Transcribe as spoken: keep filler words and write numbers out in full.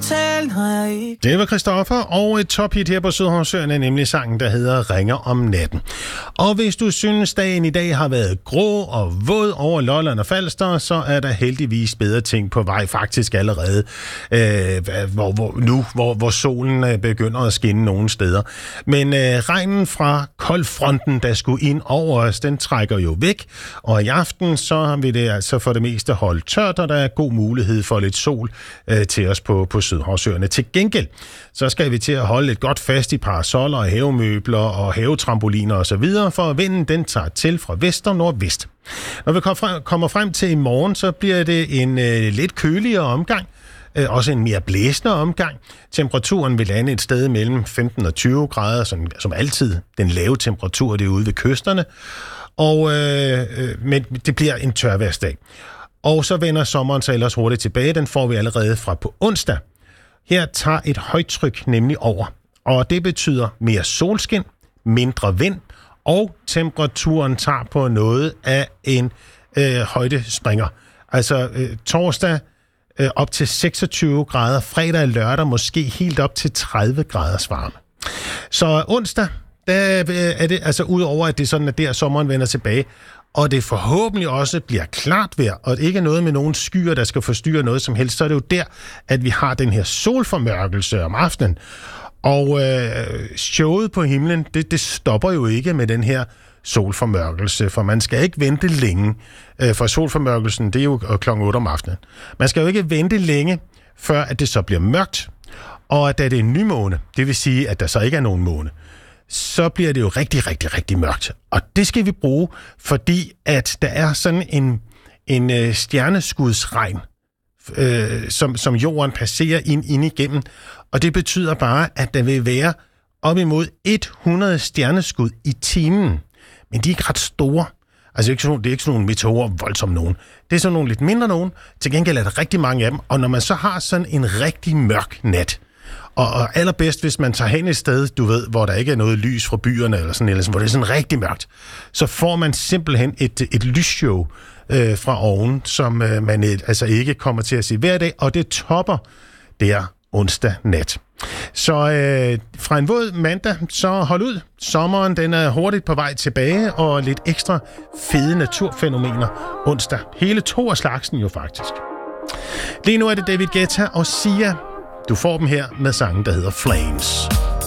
tale, når jeg ikke... Det var Christoffer, og et tophit her på Sydhavnsøerne, nemlig sangen, der hedder Ringer om natten. Og hvis du synes, dagen i dag har været grå og våd over Lolland og Falster, så er der heldigvis bedre ting på vej, faktisk allerede øh, hvor, hvor, nu, hvor, hvor solen begynder at skinne nogle steder. Men øh, regnen fra koldfronten, der skulle ind over os, den trækker jo væk, og i aften så vil det altså for det meste holde tørt, og der er god mulighed for lidt sol øh, til os på, på Sydhavnsøerne. Til gengæld, så skal vi til at holde lidt godt fast i parasoller og havemøbler og havetrampoliner osv., for vinden den tager til fra vest og nordvest. Når vi kommer frem til i morgen, så bliver det en øh, lidt køligere omgang, øh, også en mere blæsende omgang. Temperaturen vil lande et sted mellem femten og tyve grader, som, som altid den lave temperatur, det er ude ved kysterne. Og, øh, øh, men det bliver en tørværsdag. Og så vender sommeren så ellers hurtigt tilbage. Den får vi allerede fra på onsdag. Her tager et højtryk nemlig over. Og det betyder mere solskin, mindre vind, og temperaturen tager på noget af en øh, højdespringer. Altså øh, torsdag øh, op til seksogtyve grader, fredag og lørdag måske helt op til tredive graders varme. Så onsdag, der er det altså udover, at det er sådan, at der sommeren vender tilbage, og det forhåbentlig også bliver klart vejr, og ikke noget med nogen skyer, der skal forstyrre noget som helst, så er det jo der, at vi har den her solformørkelse om aftenen. Og øh, showet på himlen, det, det stopper jo ikke med den her solformørkelse, for man skal ikke vente længe, øh, for solformørkelsen, det er jo klokken otte om aftenen. Man skal jo ikke vente længe, før at det så bliver mørkt, og da det er en nymåne, det vil sige, at der så ikke er nogen måne, så bliver det jo rigtig, rigtig, rigtig mørkt. Og det skal vi bruge, fordi at der er sådan en, en øh, stjerneskudsregn, øh, som, som jorden passerer ind, ind igennem. Og det betyder bare, at der vil være op imod hundrede stjerneskud i timen. Men de er ikke ret store. Altså det er ikke sådan, det er ikke sådan nogle meteorer voldsomt nogen. Det er sådan nogle lidt mindre nogen. Til gengæld er der rigtig mange af dem. Og når man så har sådan en rigtig mørk nat, Og, og allerbedst, hvis man tager hen et sted, du ved, hvor der ikke er noget lys fra byerne, eller sådan, eller sådan, hvor det er sådan rigtig mørkt, så får man simpelthen et, et lysshow øh, fra oven, som øh, man et, altså ikke kommer til at se hver dag, og det topper der onsdag nat. Så øh, fra en våd mandag, så hold ud. Sommeren, den er hurtigt på vej tilbage, og lidt ekstra fede naturfænomener onsdag. Hele to af slagsen jo faktisk. Lige nu er det David Guetta og Sia. Du får dem her med sangen, der hedder Flames.